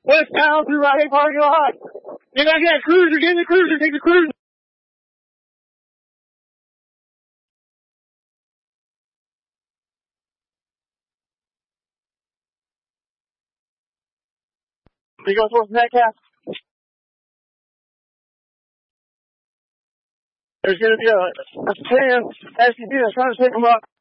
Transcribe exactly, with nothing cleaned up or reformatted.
westbound through Rite Aid parking lot. You gotta get a cruiser, get in the cruiser, take the cruiser. We go towards Metcalf. There's gonna be a, a ten S U V that's trying to pick them up.